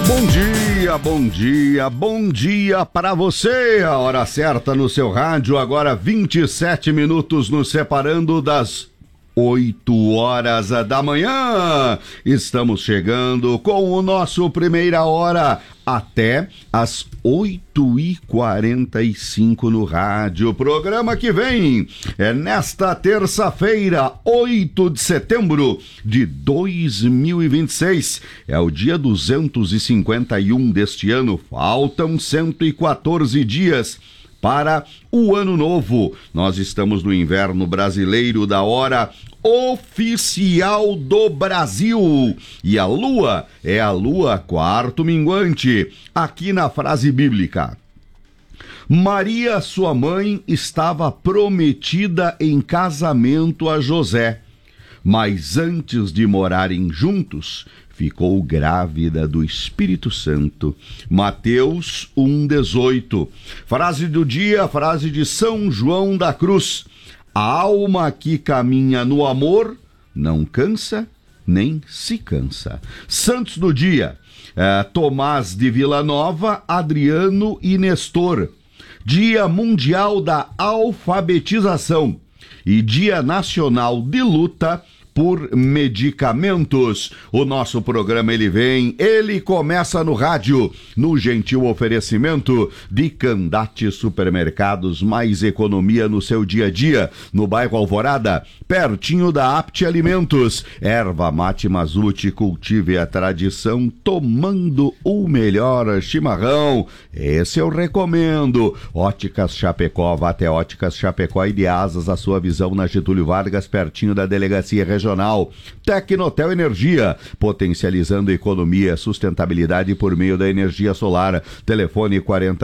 Bom dia para você. A hora certa no seu rádio, agora 27 minutos nos separando das 8 horas da manhã. Estamos chegando com o nosso Primeira Hora até as 8h45 no rádio. Programa que vem é nesta terça-feira, 8 de setembro de 2026. É o dia 251 deste ano. Faltam 114 dias para o ano novo. Nós estamos no inverno brasileiro da hora oficial do Brasil. E a lua é a lua quarto minguante. Aqui na frase bíblica: Maria, sua mãe, estava prometida em casamento a José, mas antes de morarem juntos, ficou grávida do Espírito Santo. Mateus 1,18. Frase do dia, frase de São João da Cruz: a alma que caminha no amor não cansa nem se cansa. Santos do dia: Tomás de Vila Nova, Adriano e Nestor. Dia Mundial da Alfabetização e Dia Nacional de Luta por Medicamentos. O nosso programa ele começa no rádio, no gentil oferecimento de Candate Supermercados, mais economia no seu dia a dia, no bairro Alvorada, pertinho da Apte Alimentos. Erva Mate Mazute, cultive a tradição tomando o melhor chimarrão. Esse eu recomendo. Óticas Chapecó, vá até Óticas Chapecó e de Asas, a sua visão na Getúlio Vargas, pertinho da Delegacia Regional. Tecnotel Energia, potencializando economia e sustentabilidade por meio da energia solar. Telefone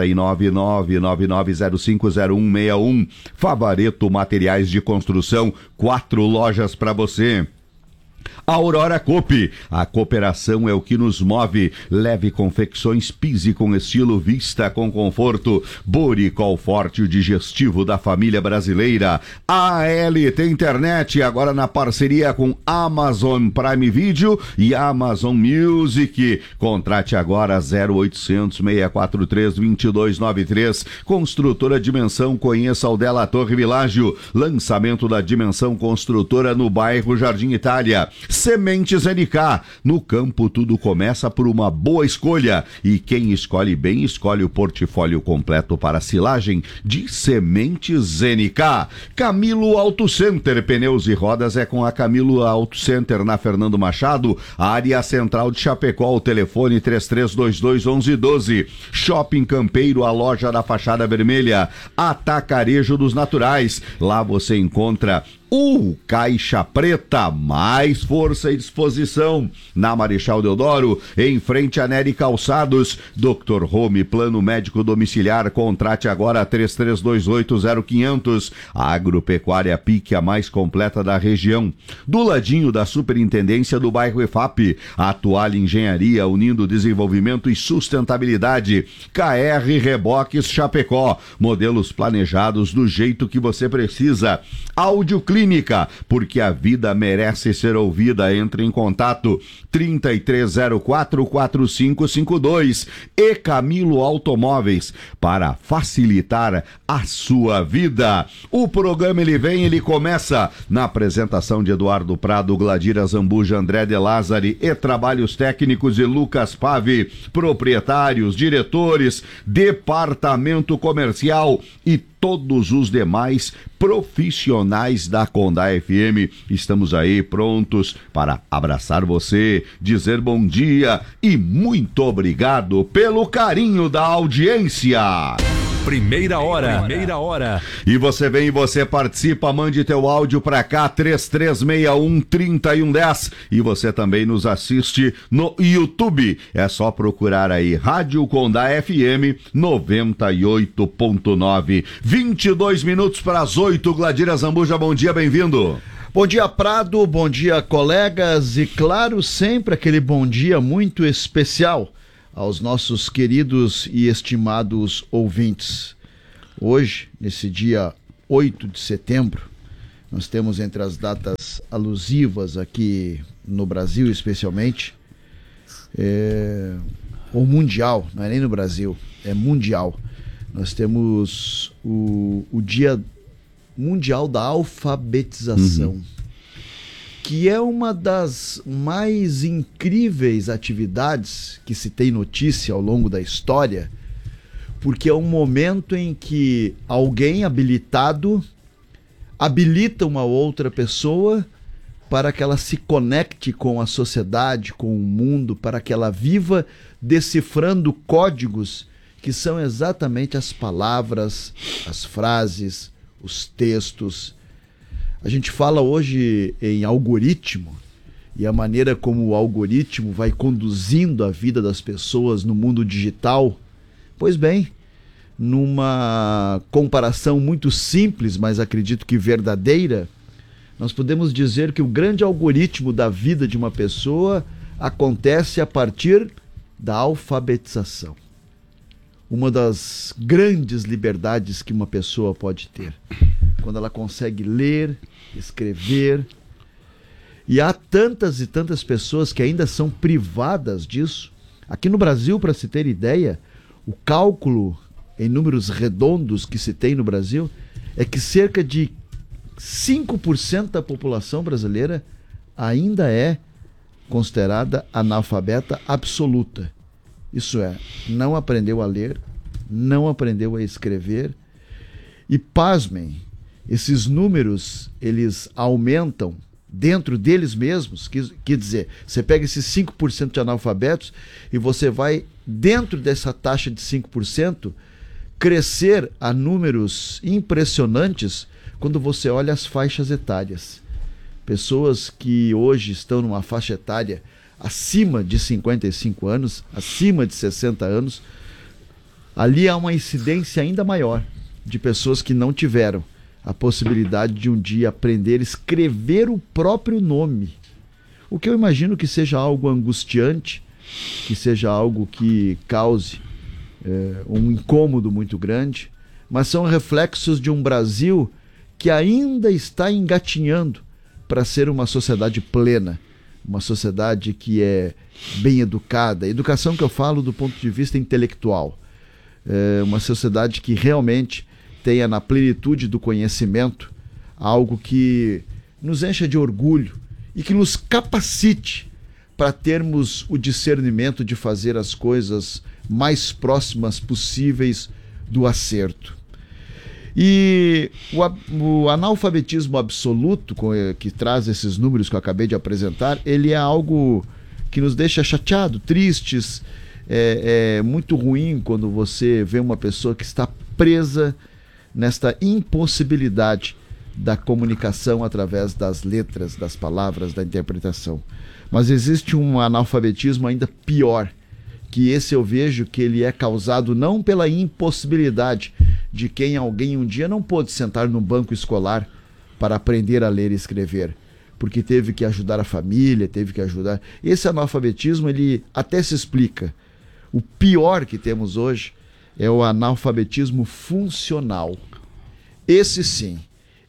49999050161. Favareto Materiais de Construção, 4 lojas para você. Aurora Coop, a cooperação é o que nos move. Leve confecções, pise com estilo, vista com conforto. Boricol Forte, o digestivo da família brasileira. ALT Internet, agora na parceria com Amazon Prime Video e Amazon Music. Contrate agora 0800 643 2293. Construtora Dimensão, conheça o Della Torre Világio. Lançamento da Dimensão Construtora no bairro Jardim Itália. Sementes NK, no campo tudo começa por uma boa escolha, e quem escolhe bem escolhe o portfólio completo para silagem de Sementes NK. Camilo Auto Center, pneus e rodas é com a Camilo Auto Center, na Fernando Machado, área central de Chapecó. O telefone 3322-1112. Shopping Campeiro, a loja da fachada vermelha. Atacarejo dos Naturais, lá você encontra o Caixa Preta, mais força e disposição. Na Marechal Deodoro, em frente a Nery Calçados. Dr. Home, plano médico domiciliar, contrate agora 3328-0500. A Agropecuária Pique, a mais completa da região. Do ladinho da Superintendência do bairro EFAP, a Toalha Engenharia, unindo desenvolvimento e sustentabilidade. KR Reboques Chapecó, modelos planejados do jeito que você precisa. Áudio Clínica, porque a vida merece ser ouvida. Entre em contato 3304-4552. E Camilo Automóveis, para facilitar a sua vida. O programa ele começa na apresentação de Eduardo Prado, Gladira Zambuja, André De Lázari e trabalhos técnicos de Lucas Pave, proprietários, diretores, departamento comercial e todos os demais profissionais da Condá FM. Estamos aí prontos para abraçar você, dizer bom dia e muito obrigado pelo carinho da audiência. Primeira hora. E você vem e você participa, mande teu áudio pra cá, 3361-3110. E você também nos assiste no YouTube. É só procurar aí, Rádio Condá FM 98.9. 22 minutos para as 8. Gladira Zambuja, bom dia, bem-vindo. Bom dia, Prado, bom dia, colegas, e claro, sempre aquele bom dia muito especial aos nossos queridos e estimados ouvintes. Hoje, nesse dia 8 de setembro, nós temos entre as datas alusivas aqui no Brasil, especialmente, ou mundial, não é nem no Brasil, é mundial. Nós temos o Dia Mundial da Alfabetização, que é uma das mais incríveis atividades que se tem notícia ao longo da história, porque é um momento em que alguém habilitado habilita uma outra pessoa para que ela se conecte com a sociedade, com o mundo, para que ela viva decifrando códigos que são exatamente as palavras, as frases, os textos. A gente fala hoje em algoritmo, e a maneira como o algoritmo vai conduzindo a vida das pessoas no mundo digital. Pois bem, numa comparação muito simples, mas acredito que verdadeira, nós podemos dizer que o grande algoritmo da vida de uma pessoa acontece a partir da alfabetização. Uma das grandes liberdades que uma pessoa pode ter, quando ela consegue ler, escrever. E há tantas e tantas pessoas que ainda são privadas disso. Aqui no Brasil, para se ter ideia, o cálculo em números redondos que se tem no Brasil é que cerca de 5% da população brasileira ainda é considerada analfabeta absoluta. Isso é, não aprendeu a ler, não aprendeu a escrever. E pasmem, esses números, eles aumentam dentro deles mesmos. Quer dizer, você pega esses 5% de analfabetos e você vai, dentro dessa taxa de 5%, crescer a números impressionantes quando você olha as faixas etárias. Pessoas que hoje estão numa faixa etária acima de 55 anos, acima de 60 anos, ali há uma incidência ainda maior de pessoas que não tiveram a possibilidade de um dia aprender a escrever o próprio nome. O que eu imagino que seja algo angustiante, que seja algo que cause um incômodo muito grande, mas são reflexos de um Brasil que ainda está engatinhando para ser uma sociedade plena, uma sociedade que é bem educada. Educação que eu falo do ponto de vista intelectual. Uma sociedade que realmente tenha na plenitude do conhecimento algo que nos encha de orgulho e que nos capacite para termos o discernimento de fazer as coisas mais próximas possíveis do acerto. E o analfabetismo absoluto, que traz esses números que eu acabei de apresentar, ele é algo que nos deixa chateado, tristes. É muito ruim quando você vê uma pessoa que está presa nesta impossibilidade da comunicação através das letras, das palavras, da interpretação. Mas existe um analfabetismo ainda pior, que esse eu vejo que ele é causado não pela impossibilidade de quem alguém um dia não pôde sentar no banco escolar para aprender a ler e escrever, porque teve que ajudar a família, teve que ajudar. Esse analfabetismo, ele até se explica. O pior que temos hoje é o analfabetismo funcional. Esse sim,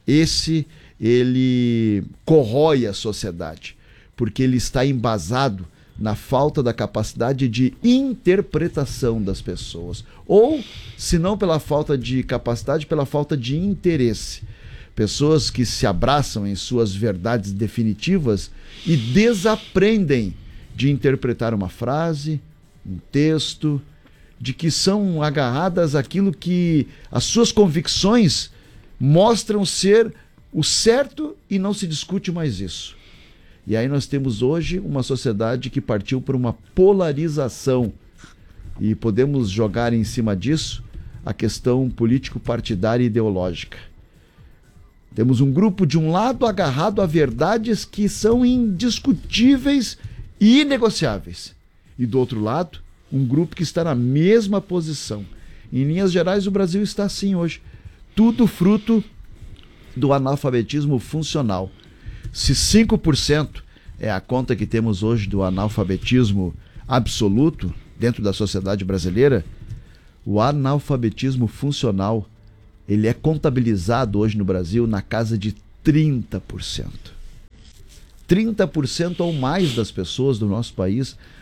ele corrói a sociedade, porque ele está embasado na falta da capacidade de interpretação das pessoas. Ou, se não pela falta de capacidade, pela falta de interesse. Pessoas que se abraçam em suas verdades definitivas e desaprendem de interpretar uma frase, um texto, de que são agarradas àquilo que as suas convicções mostram ser o certo e não se discute mais isso. E aí nós temos hoje uma sociedade que partiu por uma polarização e podemos jogar em cima disso a questão político-partidária e ideológica. Temos um grupo de um lado agarrado a verdades que são indiscutíveis e inegociáveis. E do outro lado, um grupo que está na mesma posição. Em linhas gerais, o Brasil está assim hoje. Tudo fruto do analfabetismo funcional. Se 5% é a conta que temos hoje do analfabetismo absoluto dentro da sociedade brasileira, o analfabetismo funcional, ele é contabilizado hoje no Brasil na casa de 30%. 30% ou mais das pessoas do nosso país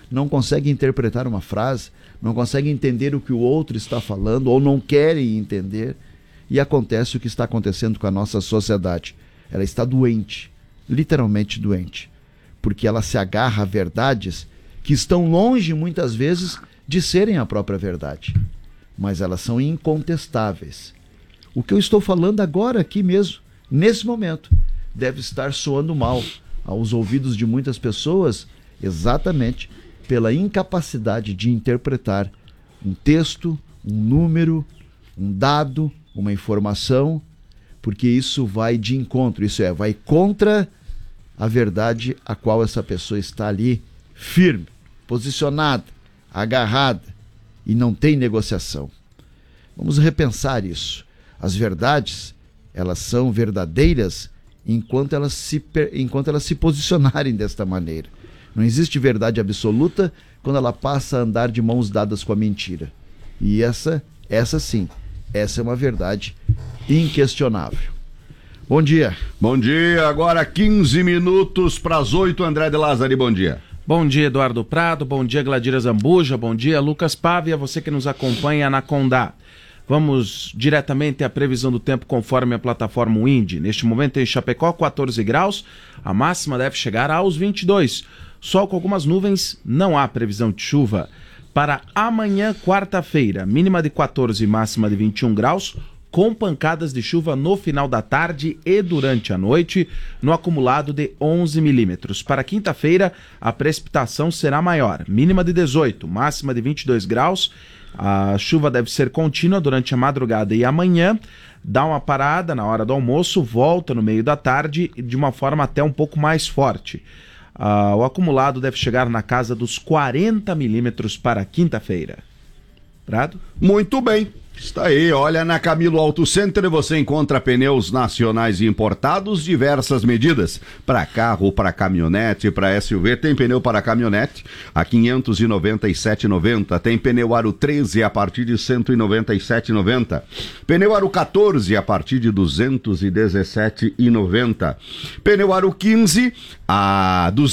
não conseguem interpretar uma frase, não conseguem entender o que o outro está falando ou não querem entender. E acontece o que está acontecendo com a nossa sociedade. Ela está doente, literalmente doente, porque ela se agarra a verdades que estão longe, muitas vezes, de serem a própria verdade. Mas elas são incontestáveis. O que eu estou falando agora, aqui mesmo, nesse momento, deve estar soando mal aos ouvidos de muitas pessoas, exatamente pela incapacidade de interpretar um texto, um número, um dado, uma informação, porque isso vai de encontro, vai contra a verdade a qual essa pessoa está ali firme, posicionada, agarrada, e não tem negociação. Vamos repensar isso. As verdades, elas são verdadeiras enquanto elas se posicionarem desta maneira. Não existe verdade absoluta quando ela passa a andar de mãos dadas com a mentira. E essa sim, essa é uma verdade inquestionável. Bom dia. Bom dia, agora 15 minutos para as 8, André de Lázari, bom dia. Bom dia, Eduardo Prado, bom dia, Gladira Zambuja, bom dia, Lucas Pávia, você que nos acompanha na Condá. Vamos diretamente à previsão do tempo conforme a plataforma Wind. Neste momento em Chapecó, 14 graus, a máxima deve chegar aos 22. Sol com algumas nuvens, não há previsão de chuva. Para amanhã, quarta-feira, mínima de 14 e máxima de 21 graus, com pancadas de chuva no final da tarde e durante a noite, no acumulado de 11 milímetros. Para quinta-feira, a precipitação será maior, mínima de 18, máxima de 22 graus. A chuva deve ser contínua durante a madrugada e amanhã, dá uma parada na hora do almoço, volta no meio da tarde de uma forma até um pouco mais forte. O acumulado deve chegar na casa dos 40 milímetros para quinta-feira. Prado? Muito bem. Está aí, olha, na Camilo Auto Center você encontra pneus nacionais e importados, diversas medidas, para carro, para caminhonete, para SUV, tem pneu para caminhonete a R$ 597,90, tem pneu aro 13 a partir de R$ 197,90, pneu aro 14 a partir de R$ 217,90, pneu aro 15 a R$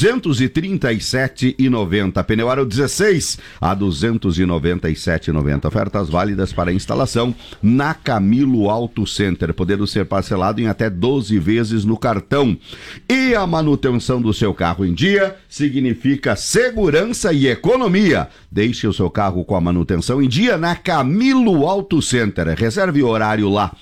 237,90, pneu aro 16 a R$ 297,90, ofertas válidas para instalação na Camilo Auto Center, podendo ser parcelado em até 12 vezes no cartão. E a manutenção do seu carro em dia significa segurança e economia. Deixe o seu carro com a manutenção em dia na Camilo Auto Center. Reserve o horário lá,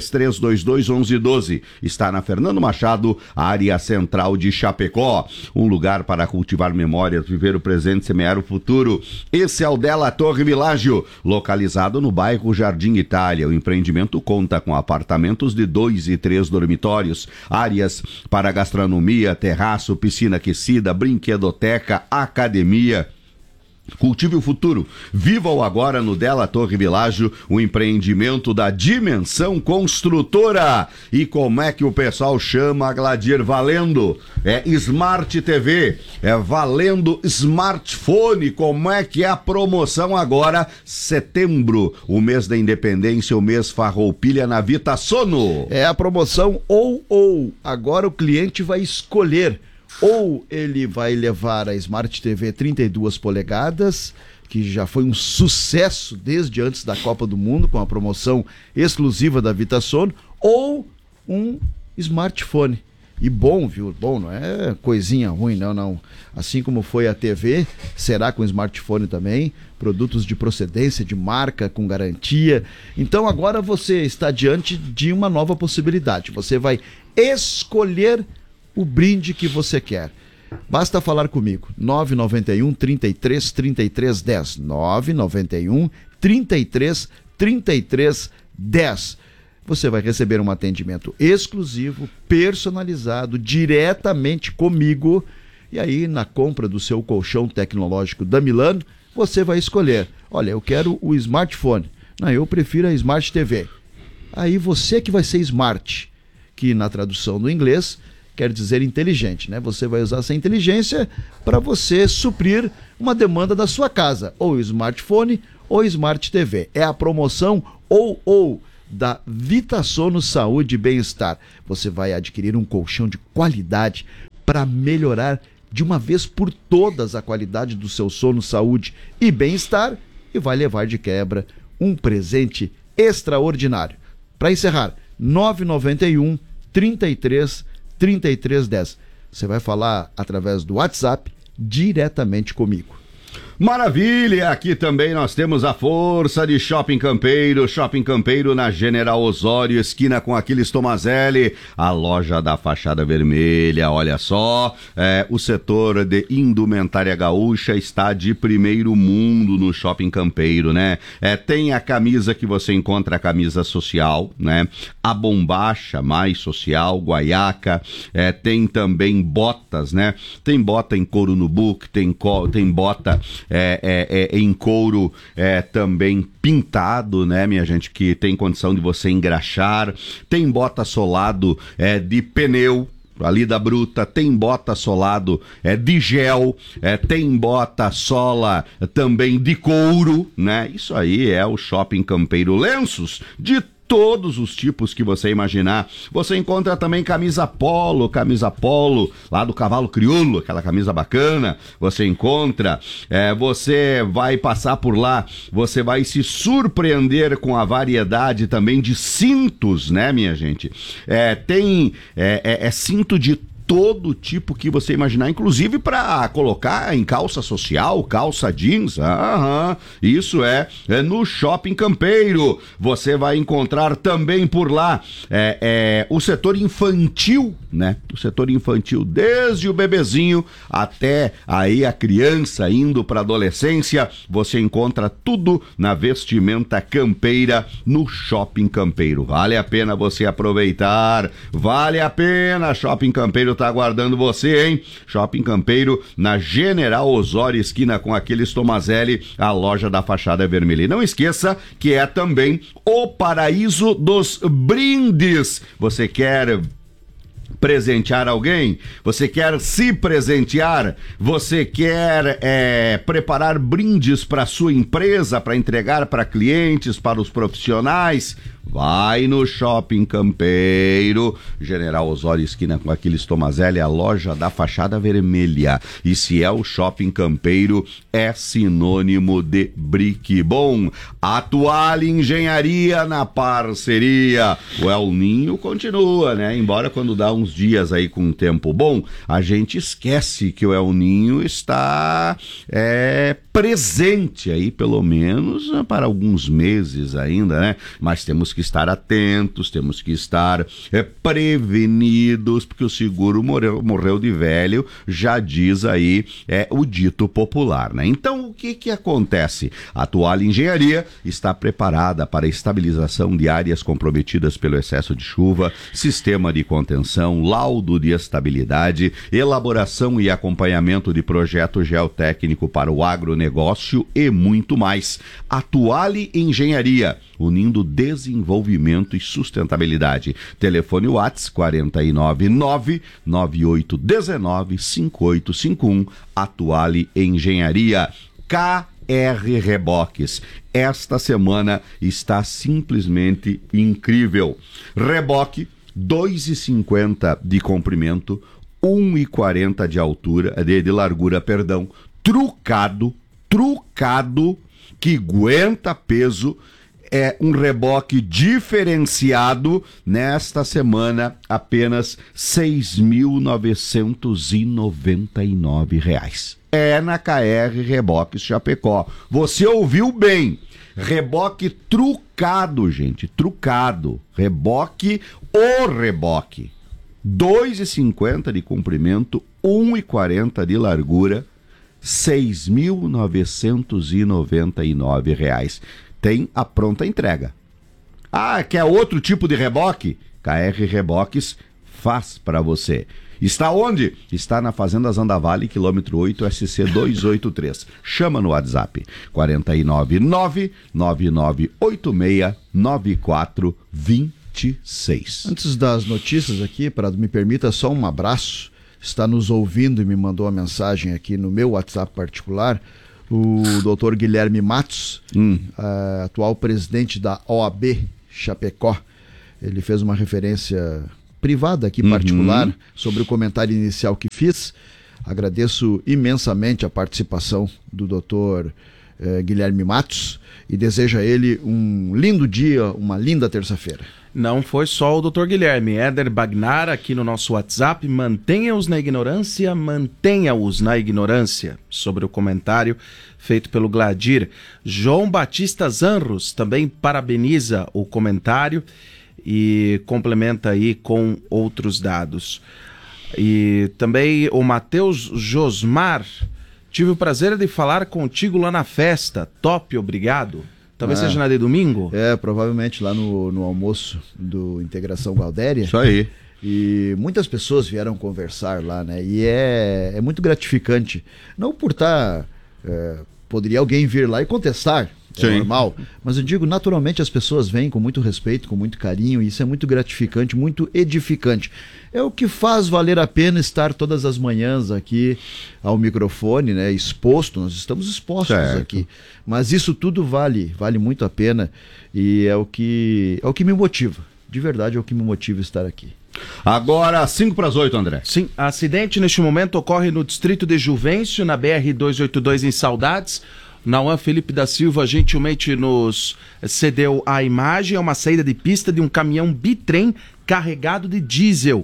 3322-1112. Está na Fernando Machado, área central de Chapecó. Um lugar para cultivar memórias, viver o presente, semear o futuro. Esse é o Della Torre Világio, localizado no bairro Jardim Itália. O empreendimento conta com apartamentos de 2 e 3 dormitórios, áreas para gastronomia, terraço, piscina aquecida, brinquedoteca, academia. Cultive o futuro. Viva o agora no Della Torre Világio, o empreendimento da Dimensão Construtora. E como é que o pessoal chama, Gladir? Valendo. É Smart TV. É valendo smartphone. Como é que é a promoção agora? Setembro, o mês da independência, o mês Farroupilha na Vita Sono. É a promoção ou. Agora o cliente vai escolher. Ou ele vai levar a Smart TV 32 polegadas, que já foi um sucesso desde antes da Copa do Mundo, com a promoção exclusiva da Vitasono, ou um smartphone. E bom, viu? Bom, não é coisinha ruim, não. Assim como foi a TV, será com smartphone também, produtos de procedência, de marca, com garantia. Então agora você está diante de uma nova possibilidade. Você vai escolher o brinde que você quer. Basta falar comigo, 991 33 33 10, 991 33 33 10. Você vai receber um atendimento exclusivo, personalizado, diretamente comigo. E aí, na compra do seu colchão tecnológico da Milano, você vai escolher, olha, eu quero o smartphone. Não, eu prefiro a Smart TV. Aí você que vai ser smart, que na tradução do inglês quer dizer inteligente, né? Você vai usar essa inteligência para você suprir uma demanda da sua casa, ou smartphone ou Smart TV. É a promoção ou da Vitasono Saúde e Bem-Estar. Você vai adquirir um colchão de qualidade para melhorar de uma vez por todas a qualidade do seu sono, saúde e bem-estar e vai levar de quebra um presente extraordinário. Para encerrar, 991 33 33 10. Você vai falar através do WhatsApp diretamente comigo. Maravilha! Aqui também nós temos a força de Shopping Campeiro. Shopping Campeiro na General Osório, esquina com Aquiles Tomazelli, a loja da fachada vermelha. Olha só, o setor de indumentária gaúcha está de primeiro mundo no Shopping Campeiro, né? Tem a camisa que você encontra, a camisa social, né? A bombacha mais social, guaiaca, tem também botas, né? Tem bota em couro no book, tem bota em couro também pintado, né, minha gente, que tem condição de você engraxar. Tem bota solado de pneu ali da Bruta, tem bota solado de gel, tem bota sola também de couro, né? Isso aí é o Shopping Campeiro. Lenços de todos os tipos que você imaginar. Você encontra também camisa polo lá do Cavalo Crioulo, aquela camisa bacana. Você encontra, você vai passar por lá, você vai se surpreender com a variedade também de cintos, né, minha gente? Tem cinto de todo tipo que você imaginar, inclusive para colocar em calça social, calça jeans. Isso é no Shopping Campeiro. Você vai encontrar também por lá o setor infantil, né? O setor infantil, desde o bebezinho até aí a criança indo para adolescência. Você encontra tudo na vestimenta campeira no Shopping Campeiro. Vale a pena você aproveitar, vale a pena. Shopping Campeiro tá aguardando você, hein? Shopping Campeiro na General Osório, esquina com Aquiles Tomazelli, a loja da fachada vermelha. E não esqueça que é também o paraíso dos brindes. Você quer presentear alguém? Você quer se presentear? Você quer preparar brindes para sua empresa, para entregar para clientes, para os profissionais? Vai no Shopping Campeiro, General Osório, esquina com Aquiles Tomazelli, a loja da fachada vermelha. E se é o Shopping Campeiro, é sinônimo de brique bom. Atuale Engenharia na parceria. O El Ninho continua, né? Embora quando dá uns dias aí com um tempo bom, a gente esquece que o El Ninho está presente aí, pelo menos para alguns meses ainda, né? Mas temos que estar atentos, temos que estar prevenidos, porque o seguro morreu de velho, já diz aí o dito popular, né? Então, o que acontece? A Atual Engenharia está preparada para a estabilização de áreas comprometidas pelo excesso de chuva, sistema de contenção, laudo de estabilidade, elaboração e acompanhamento de projeto geotécnico para o agronegócio e muito mais. Atuale Engenharia, unindo desenvolvimento e sustentabilidade. Telefone WhatsApp 499-9819-5851. Atuale Engenharia. KR Reboques. Esta semana está simplesmente incrível. Reboque 2,50 de comprimento, 1,40 de altura, de largura, perdão, trucado, que aguenta peso. É um reboque diferenciado, nesta semana apenas R$ 6.999. É na KR Reboques Chapecó. Você ouviu bem, reboque trucado, gente, trucado, reboque, 2,50 de comprimento, 1,40 de largura, R$ 6.999. Tem a pronta entrega. Quer outro tipo de reboque? KR Reboques faz para você. Está onde? Está na Fazenda Zandavale, quilômetro 8, SC 283. Chama no WhatsApp 499-9986-9426. Antes das notícias aqui, me permita só um abraço. Está nos ouvindo e me mandou uma mensagem aqui no meu WhatsApp particular, o Dr. Guilherme Matos, atual presidente da OAB Chapecó. Ele fez uma referência privada aqui, particular, sobre o comentário inicial que fiz. Agradeço imensamente a participação do doutor Guilherme Matos e desejo a ele um lindo dia, uma linda terça-feira. Não foi só o Dr. Guilherme, Éder Bagnar aqui no nosso WhatsApp, mantenha-os na ignorância, sobre o comentário feito pelo Gladir. João Batista Zanros também parabeniza o comentário e complementa aí com outros dados. E também o Matheus Josmar, tive o prazer de falar contigo lá na festa, top, obrigado. Talvez seja na de domingo? Provavelmente lá no almoço do Integração Galdéria. Isso aí. E muitas pessoas vieram conversar lá, né? E é muito gratificante. Não por estar... poderia alguém vir lá e contestar, normal. Mas eu digo, naturalmente as pessoas vêm com muito respeito, com muito carinho, e isso é muito gratificante, muito edificante. É o que faz valer a pena estar todas as manhãs aqui ao microfone, né? Exposto, nós estamos expostos aqui. Mas isso tudo vale muito a pena e é o que me motiva. De verdade é o que me motiva estar aqui. Agora, 7:55, André. Sim, acidente neste momento ocorre no distrito de Juvencio, na BR-282 em Saudades. Nauan Felipe da Silva gentilmente nos cedeu a imagem. É uma saída de pista de um caminhão bitrem carregado de diesel.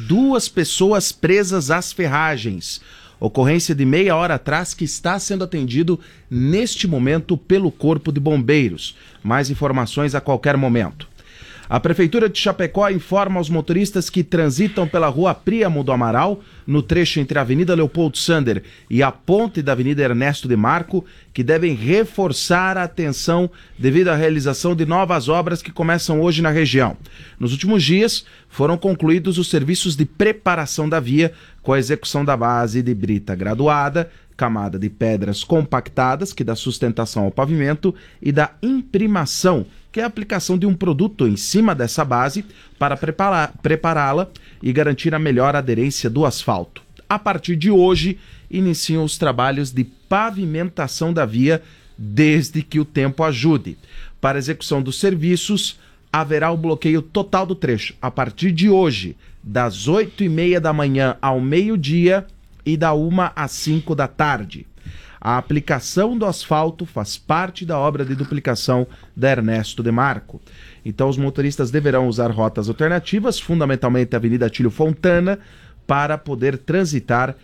2 pessoas presas às ferragens. Ocorrência de meia hora atrás que está sendo atendido neste momento pelo Corpo de Bombeiros. Mais informações a qualquer momento. A Prefeitura de Chapecó informa aos motoristas que transitam pela rua Príamo do Amaral, no trecho entre a Avenida Leopoldo Sander e a ponte da Avenida Ernesto de Marco, que devem reforçar a atenção devido à realização de novas obras que começam hoje na região. Nos últimos dias, foram concluídos os serviços de preparação da via, com a execução da base de brita graduada, camada de pedras compactadas, que dá sustentação ao pavimento, e da imprimação, que é a aplicação de um produto em cima dessa base para prepará-la e garantir a melhor aderência do asfalto. A partir de hoje, iniciam os trabalhos de pavimentação da via, desde que o tempo ajude. Para a execução dos serviços, haverá o bloqueio total do trecho, a partir de hoje, das 8h30 da manhã ao meio-dia e da 1 às 5 da tarde. A aplicação do asfalto faz parte da obra de duplicação da Ernesto de Marco. Então os motoristas deverão usar rotas alternativas, fundamentalmente a Avenida Atílio Fontana, para poder transitar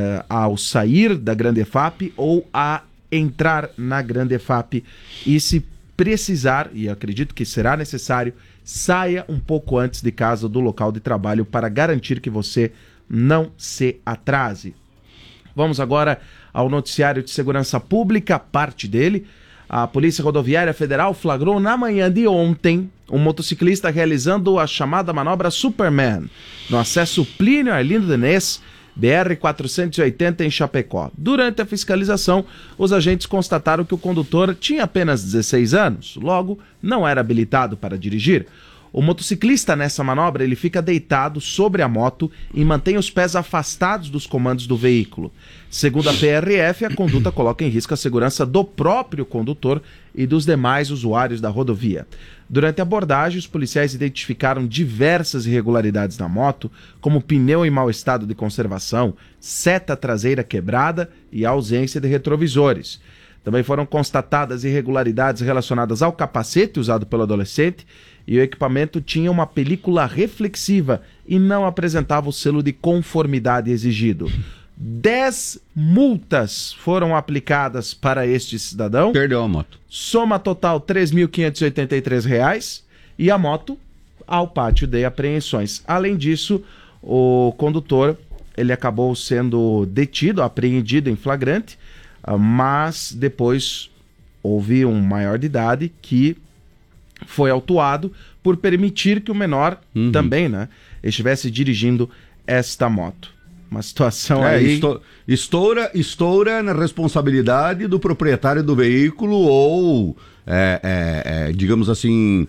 ao sair da Grande EFAP ou a entrar na Grande EFAP. E se precisar, e acredito que será necessário, saia um pouco antes de casa do local de trabalho para garantir que você não se atrase. Vamos agora ao noticiário de segurança pública, parte dele. A Polícia Rodoviária Federal flagrou na manhã de ontem um motociclista realizando a chamada manobra Superman no acesso Plínio Arlindo Denez, BR-480 em Chapecó. Durante a fiscalização, os agentes constataram que o condutor tinha apenas 16 anos, logo não era habilitado para dirigir. O motociclista nessa manobra ele fica deitado sobre a moto e mantém os pés afastados dos comandos do veículo. Segundo a PRF, a conduta coloca em risco a segurança do próprio condutor e dos demais usuários da rodovia. Durante a abordagem, os policiais identificaram diversas irregularidades na moto, como pneu em mau estado de conservação, seta traseira quebrada e ausência de retrovisores. Também foram constatadas irregularidades relacionadas ao capacete usado pelo adolescente, e o equipamento tinha uma película reflexiva e não apresentava o selo de conformidade exigido. 10 multas foram aplicadas para este cidadão. Perdeu a moto. Soma total R$ 3.583 e a moto ao pátio de apreensões. Além disso, o condutor ele acabou sendo detido, apreendido em flagrante, mas depois houve um maior de idade que foi autuado por permitir que o menor também, né, estivesse dirigindo esta moto. Uma situação aí... Estoura na responsabilidade do proprietário do veículo ou, digamos assim,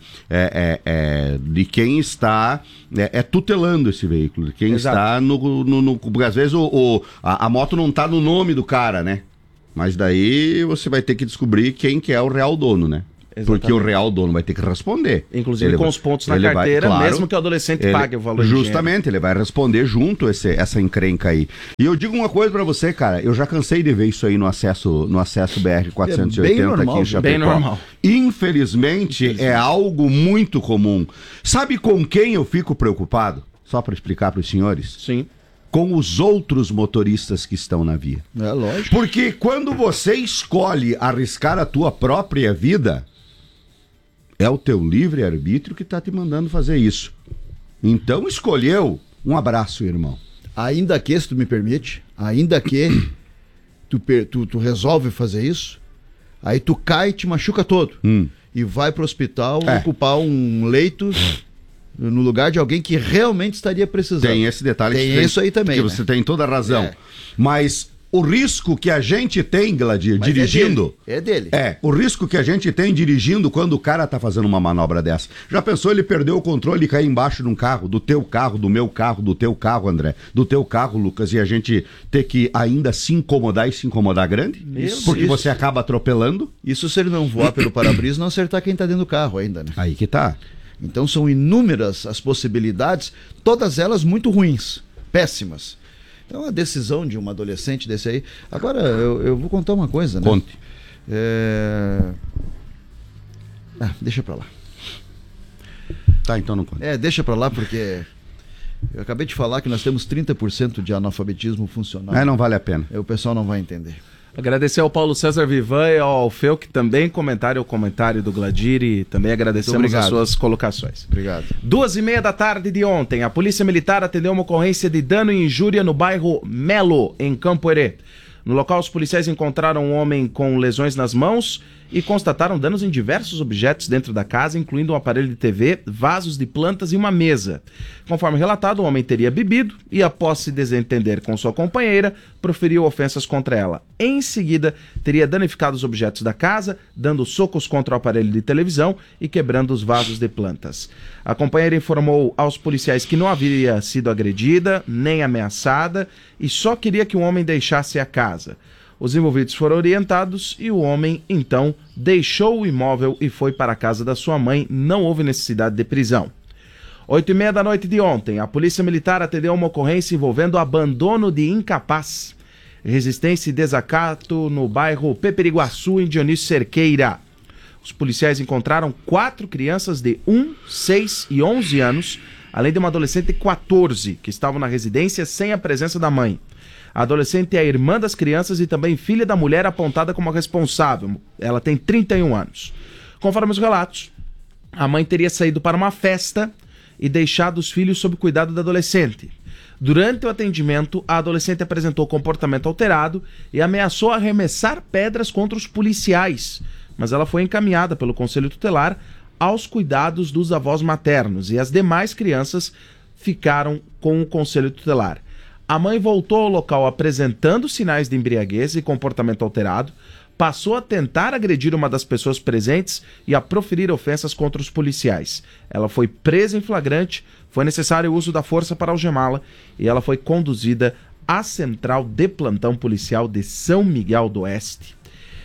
de quem está tutelando esse veículo, de quem está no... Porque às vezes a moto não está no nome do cara, né? Mas daí você vai ter que descobrir quem que é o real dono, né? Porque o real dono vai ter que responder. Inclusive Ele com vai- os pontos na ele vai- carteira, claro, mesmo que o adolescente pague o valor Justamente, ele vai responder junto essa encrenca aí. E eu digo uma coisa pra você, cara, eu já cansei de ver isso aí no acesso BR-480 É bem normal, aqui em Chapecó. bem normal. Infelizmente, é algo muito comum. Sabe com quem eu fico preocupado? Só pra explicar pros senhores. Sim. Com os outros motoristas que estão na via. É lógico. Porque quando você escolhe arriscar a tua própria vida, é o teu livre-arbítrio que tá te mandando fazer isso. Então escolheu. Um abraço, irmão. Ainda que, se tu me permite, ainda que tu resolve fazer isso, aí tu cai e te machuca todo. E vai pro hospital ocupar um leito no lugar de alguém que realmente estaria precisando. Tem esse detalhe. Tem isso aí também, Que né? você tem toda a razão. É. Mas o risco que a gente tem, Gladir, Mas dirigindo... É dele. O risco que a gente tem dirigindo quando o cara tá fazendo uma manobra dessa. Já pensou ele perder o controle e cair embaixo de um carro, do teu carro, do meu carro, do teu carro, André, do teu carro, Lucas, e a gente ter que ainda se incomodar e se incomodar grande? Porque você acaba atropelando? Isso se ele não voar pelo para-brisa e não acertar quem tá dentro do carro ainda, né? Aí que tá. Então são inúmeras as possibilidades, todas elas muito ruins, péssimas. Então a decisão de um adolescente desse aí... Agora, eu vou contar uma coisa, né? Conte. Deixa pra lá. Tá, então não conte. Deixa pra lá porque... Eu acabei de falar que nós temos 30% de analfabetismo funcional. Não vale a pena. O pessoal não vai entender. Agradecer ao Paulo César Vivan e ao Alfeu, que também comentaram o comentário do Gladir, e também agradecemos as suas colocações. Obrigado. 2h30 da tarde de ontem, a Polícia Militar atendeu uma ocorrência de dano e injúria no bairro Melo, em Campo Herê. No local, os policiais encontraram um homem com lesões nas mãos e constataram danos em diversos objetos dentro da casa, incluindo um aparelho de TV, vasos de plantas e uma mesa. Conforme relatado, o homem teria bebido e, após se desentender com sua companheira, proferiu ofensas contra ela. Em seguida, teria danificado os objetos da casa, dando socos contra o aparelho de televisão e quebrando os vasos de plantas. A companheira informou aos policiais que não havia sido agredida, nem ameaçada, e só queria que o homem deixasse a casa. Os envolvidos foram orientados e o homem, então, deixou o imóvel e foi para a casa da sua mãe. Não houve necessidade de prisão. 8h30 da noite de ontem, a Polícia Militar atendeu uma ocorrência envolvendo abandono de incapaz, resistência e desacato no bairro Peperiguaçu, em Dionísio Cerqueira. Os policiais encontraram 4 crianças de 1, 6 e 11 anos, além de uma adolescente de 14, que estavam na residência sem a presença da mãe. A adolescente é a irmã das crianças e também filha da mulher apontada como a responsável. Ela tem 31 anos. Conforme os relatos, a mãe teria saído para uma festa e deixado os filhos sob cuidado da adolescente. Durante o atendimento, a adolescente apresentou comportamento alterado e ameaçou arremessar pedras contra os policiais, mas ela foi encaminhada pelo Conselho Tutelar aos cuidados dos avós maternos e as demais crianças ficaram com o Conselho Tutelar. A mãe voltou ao local apresentando sinais de embriaguez e comportamento alterado, passou a tentar agredir uma das pessoas presentes e a proferir ofensas contra os policiais. Ela foi presa em flagrante, foi necessário o uso da força para algemá-la e ela foi conduzida à central de plantão policial de São Miguel do Oeste.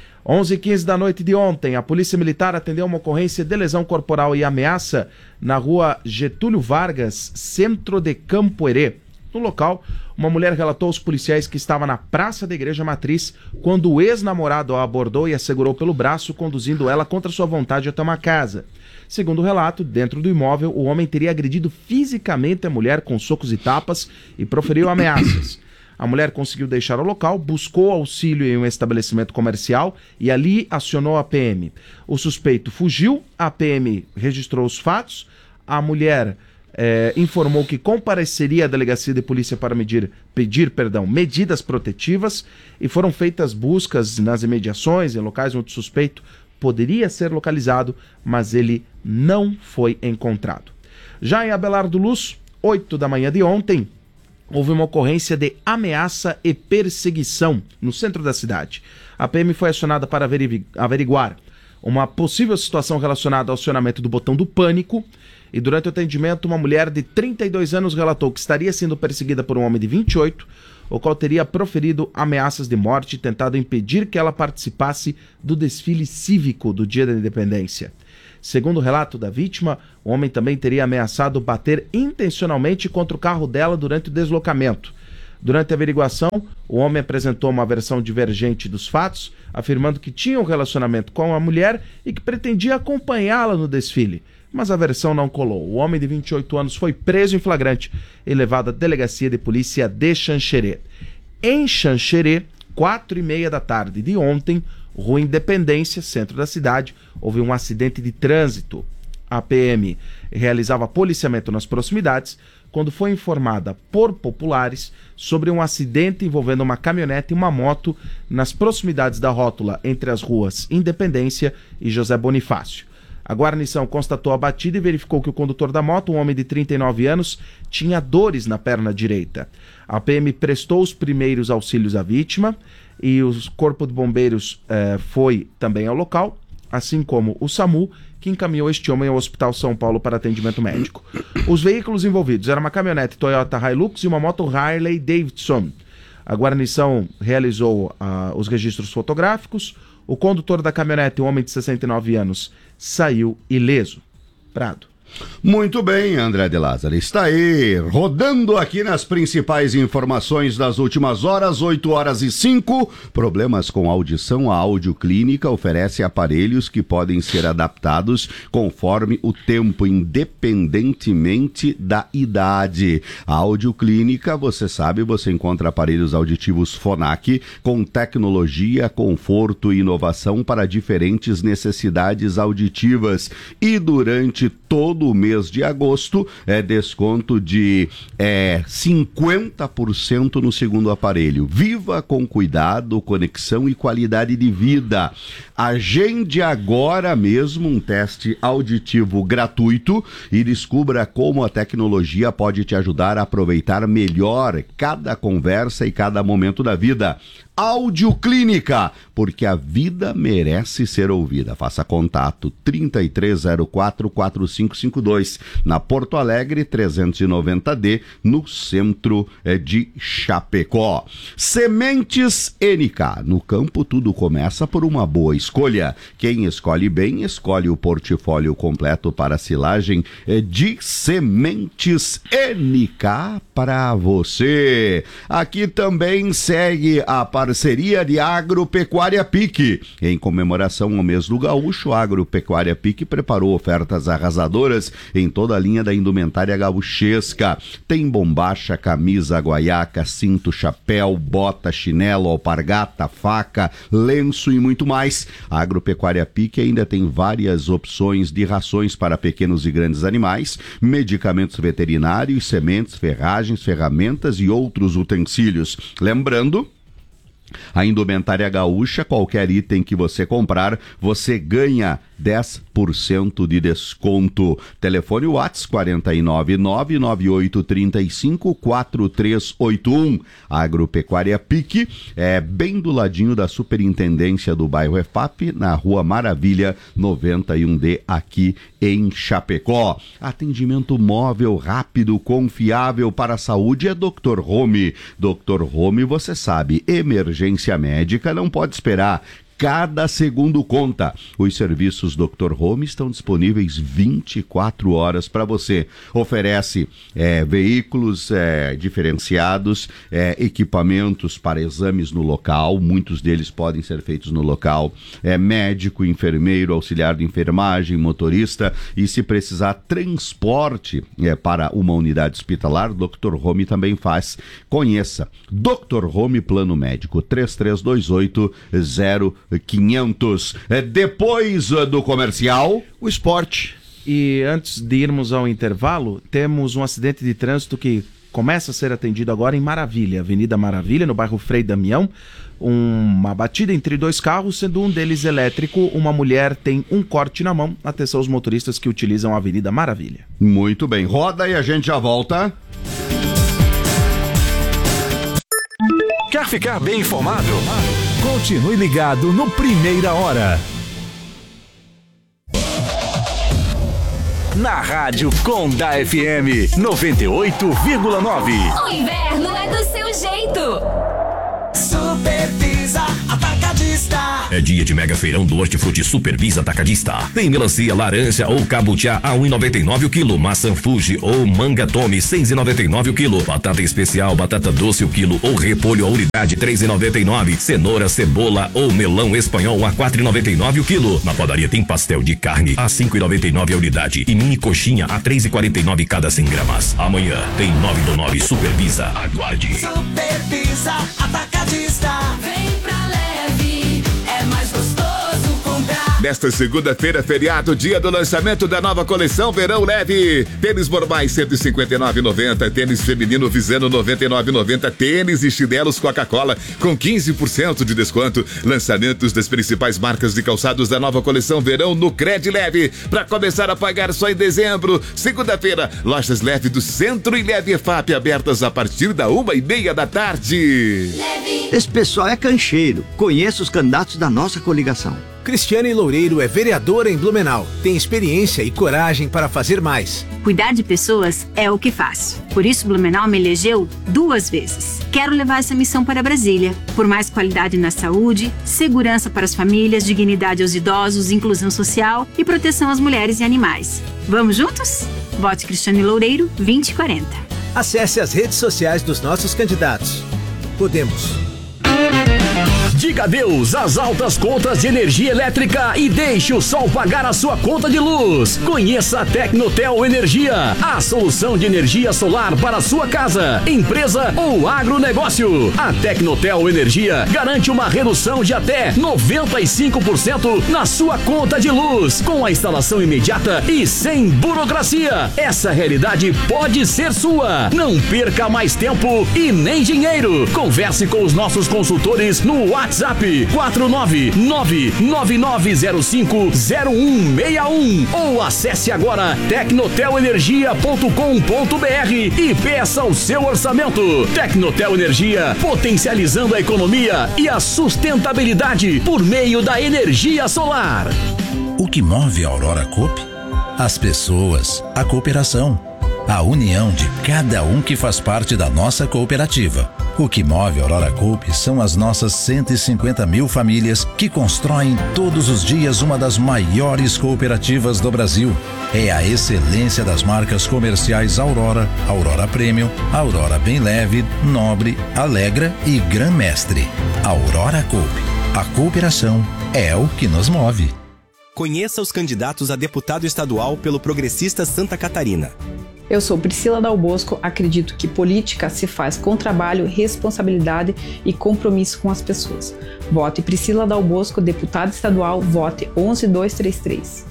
11h15 da noite de ontem, a Polícia Militar atendeu uma ocorrência de lesão corporal e ameaça na rua Getúlio Vargas, centro de Campo Herê. No local, uma mulher relatou aos policiais que estava na praça da Igreja Matriz quando o ex-namorado a abordou e a segurou pelo braço, conduzindo ela contra sua vontade até uma casa. Segundo o relato, dentro do imóvel, o homem teria agredido fisicamente a mulher com socos e tapas e proferiu ameaças. A mulher conseguiu deixar o local, buscou auxílio em um estabelecimento comercial e ali acionou a PM. O suspeito fugiu, a PM registrou os fatos, a mulher informou que compareceria à delegacia de polícia para pedir medidas protetivas e foram feitas buscas nas imediações, em locais onde o suspeito poderia ser localizado, mas ele não foi encontrado. Já em Abelardo Luz, 8 da manhã de ontem, houve uma ocorrência de ameaça e perseguição no centro da cidade. A PM foi acionada para averiguar uma possível situação relacionada ao acionamento do botão do pânico e durante o atendimento uma mulher de 32 anos relatou que estaria sendo perseguida por um homem de 28. o qual teria proferido ameaças de morte e tentado impedir que ela participasse do desfile cívico do Dia da Independência. Segundo o relato da vítima, o homem também teria ameaçado bater intencionalmente contra o carro dela durante o deslocamento. Durante a averiguação, o homem apresentou uma versão divergente dos fatos, afirmando que tinha um relacionamento com a mulher e que pretendia acompanhá-la no desfile. Mas a versão não colou. O homem de 28 anos foi preso em flagrante e levado à delegacia de polícia de Xanxerê. Em Xanxerê, 4h30 da tarde de ontem, Rua Independência, centro da cidade, houve um acidente de trânsito. A PM realizava policiamento nas proximidades quando foi informada por populares sobre um acidente envolvendo uma caminhonete e uma moto nas proximidades da rótula entre as ruas Independência e José Bonifácio. A guarnição constatou a batida e verificou que o condutor da moto, um homem de 39 anos, tinha dores na perna direita. A PM prestou os primeiros auxílios à vítima e o Corpo de Bombeiros foi também ao local, assim como o SAMU, que encaminhou este homem ao Hospital São Paulo para atendimento médico. Os veículos envolvidos eram uma caminhonete Toyota Hilux e uma moto Harley Davidson. A guarnição realizou os registros fotográficos. O condutor da caminhonete, um homem de 69 anos, saiu ileso. Prado. Muito bem, André de Lázaro. Está aí, rodando aqui nas principais informações das últimas horas, 8h05. Problemas com audição, a Audioclínica oferece aparelhos que podem ser adaptados conforme o tempo, independentemente da idade. A Audioclínica, você sabe, você encontra aparelhos auditivos Phonak com tecnologia, conforto e inovação para diferentes necessidades auditivas. E durante todo o mês de agosto é desconto de 50% no segundo aparelho. Viva com cuidado, conexão e qualidade de vida. Agende agora mesmo um teste auditivo gratuito e descubra como a tecnologia pode te ajudar a aproveitar melhor cada conversa e cada momento da vida. Audioclínica, porque a vida merece ser ouvida. Faça contato 3304-4552 na Porto Alegre 390D, no centro de Chapecó. Sementes NK. No campo tudo começa por uma boa escolha. Quem escolhe bem, escolhe o portfólio completo para a silagem de sementes NK para você. Aqui também segue a parceria de Agropecuária Pique. Em comemoração ao mês do gaúcho, a Agropecuária Pique preparou ofertas arrasadoras em toda a linha da indumentária gauchesca. Tem bombacha, camisa, guaiaca, cinto, chapéu, bota, chinelo, alpargata, faca, lenço e muito mais. A Agropecuária Pique ainda tem várias opções de rações para pequenos e grandes animais, medicamentos veterinários, sementes, ferragens, ferramentas e outros utensílios. Lembrando, a indumentária gaúcha, qualquer item que você comprar, você ganha 10% de desconto. Telefone WhatsApp 49998354381. Agropecuária Pique é bem do ladinho da Superintendência do bairro EFAP, na Rua Maravilha 91D, aqui em Chapecó. Atendimento móvel, rápido, confiável para a saúde é Dr. Home. Dr. Home, você sabe, emergência médica não pode esperar. Cada segundo conta. Os serviços Dr. Home estão disponíveis 24 horas para você. Oferece veículos diferenciados, equipamentos para exames no local, muitos deles podem ser feitos no local. Médico, enfermeiro, auxiliar de enfermagem, motorista, e se precisar transporte para uma unidade hospitalar, Dr. Home também faz. Conheça Dr. Home Plano Médico 3328-0500. Depois do comercial, o esporte. E antes de irmos ao intervalo, temos um acidente de trânsito que começa a ser atendido agora em Maravilha, Avenida Maravilha, no bairro Frei Damião. Uma batida entre dois carros, sendo um deles elétrico. Uma mulher tem um corte na mão. Atenção aos motoristas que utilizam a Avenida Maravilha. Muito bem, roda e a gente já volta. Quer ficar bem informado? Continue ligado no Primeira Hora. na Rádio Condá FM 98,9. O inverno é do seu jeito. Supervisa Atacadista. É dia de mega feirão do Hortifruti Supervisa Atacadista. Tem melancia, laranja ou cabutiá a 1,99 o quilo. Maçã Fuji ou manga Tome 6,99 o quilo. Batata especial, batata doce o quilo ou repolho a unidade 3,99. Cenoura, cebola ou melão espanhol a 4,99 o quilo. Na padaria tem pastel de carne a 5,99 a unidade e mini coxinha a 3,49 cada 100 gramas. Amanhã tem 9/9 Supervisa. Aguarde. Supervisa Atacadista. Vem pra Leve, é mais gostoso comprar. Nesta segunda-feira, feriado, dia do lançamento da nova coleção Verão Leve. Tênis normais R$ 159,90, tênis feminino Visano R$ 99,90, tênis e chinelos Coca-Cola com 15% de desconto. Lançamentos das principais marcas de calçados da nova coleção Verão no Cred Leve. Para começar a pagar só em dezembro. Segunda-feira, lojas Leve do Centro e Leve EFAP abertas a partir da 1h30 da tarde. Esse pessoal é cancheiro. Conheço os candidatos da nossa coligação. Cristiane Loureiro é vereadora em Blumenau. Tem experiência e coragem para fazer mais. Cuidar de pessoas é o que faço. Por isso, Blumenau me elegeu 2 vezes. Quero levar essa missão para Brasília. Por mais qualidade na saúde, segurança para as famílias, dignidade aos idosos, inclusão social e proteção às mulheres e animais. Vamos juntos? Vote Cristiane Loureiro 2040. Acesse as redes sociais dos nossos candidatos. Podemos. Diga adeus às altas contas de energia elétrica e deixe o sol pagar a sua conta de luz. Conheça a Tecnotel Energia, a solução de energia solar para a sua casa, empresa ou agronegócio. A Tecnotel Energia garante uma redução de até 95% na sua conta de luz, com a instalação imediata e sem burocracia. Essa realidade pode ser sua. Não perca mais tempo e nem dinheiro. Converse com os nossos consultores no WhatsApp 499-9905-0161 ou acesse agora tecnotelenergia.com.br e peça o seu orçamento. Tecnotel Energia, potencializando a economia e a sustentabilidade por meio da energia solar. O que move a Aurora Coop? As pessoas, a cooperação, a união de cada um que faz parte da nossa cooperativa. O que move a Aurora Coop são as nossas 150 mil famílias que constroem todos os dias uma das maiores cooperativas do Brasil. É a excelência das marcas comerciais Aurora, Aurora Premium, Aurora Bem Leve, Nobre, Alegra e Gran Mestre. Aurora Coop. A cooperação é o que nos move. Conheça os candidatos a deputado estadual pelo Progressista Santa Catarina. Eu sou Priscila Dal Bosco, acredito que política se faz com trabalho, responsabilidade e compromisso com as pessoas. Vote Priscila Dal Bosco, deputada estadual, vote 11233.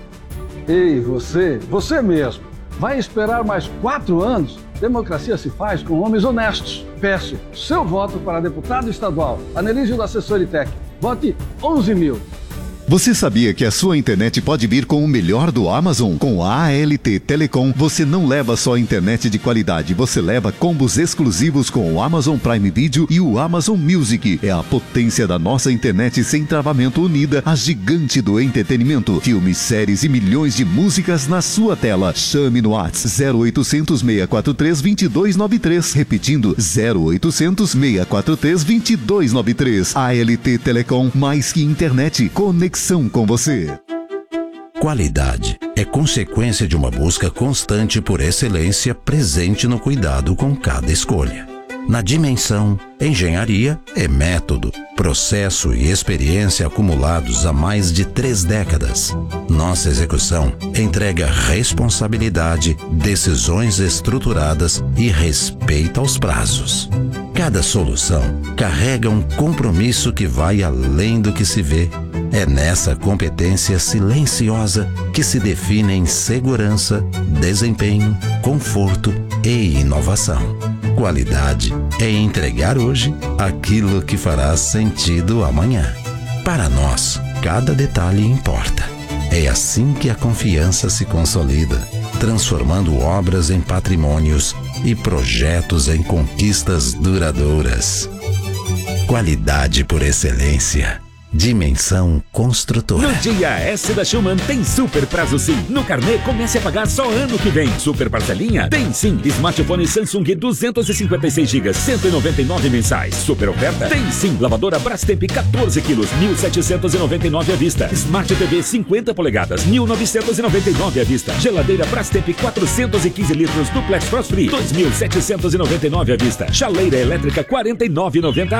Ei, você mesmo, vai esperar mais 4 anos? Democracia se faz com homens honestos. Peço seu voto para deputado estadual, Anelísio da Assessoritec. Vote 11.000. Você sabia que a sua internet pode vir com o melhor do Amazon? Com a ALT Telecom, você não leva só internet de qualidade, você leva combos exclusivos com o Amazon Prime Video e o Amazon Music. É a potência da nossa internet sem travamento unida, a gigante do entretenimento. Filmes, séries e milhões de músicas na sua tela. Chame no WhatsApp 0800 643 2293. Repetindo, 0800 643 2293. ALT Telecom, mais que internet, conexão com você. Qualidade é consequência de uma busca constante por excelência presente no cuidado com cada escolha. Na dimensão, engenharia é método, processo e experiência acumulados há mais de 3 décadas. Nossa execução entrega responsabilidade, decisões estruturadas e respeito aos prazos. Cada solução carrega um compromisso que vai além do que se vê. É nessa competência silenciosa que se definem segurança, desempenho, conforto e inovação. Qualidade é entregar hoje aquilo que fará sentido amanhã. Para nós, cada detalhe importa. É assim que a confiança se consolida, transformando obras em patrimônios e projetos em conquistas duradouras. Qualidade por excelência. Dimensão Construtora. No dia S da Schumann tem super prazo sim. No carnê comece a pagar só ano que vem. Super parcelinha? Tem sim. Smartphone Samsung 256 GB, 199 mensais. Super oferta? Tem sim. Lavadora Brastemp 14 quilos, 1.799 à vista. Smart TV 50 polegadas, 1.999 à vista. Geladeira Brastemp 415 litros Duplex Frost Free, 2.799 à vista. Chaleira elétrica 49,90